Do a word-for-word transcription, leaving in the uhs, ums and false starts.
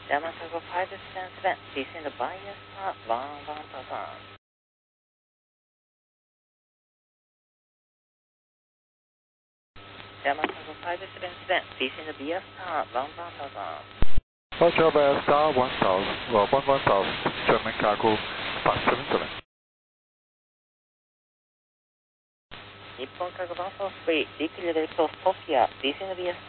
German Cargo five seven seven, descend by Star one one thousand. German Cargo five seven seven, descend via Star one one thousand. Roger, via Star one thousand, well, one one thousand, German Cargo five seven seven. Nippon Cargo one four three, declared to Sofia, descend via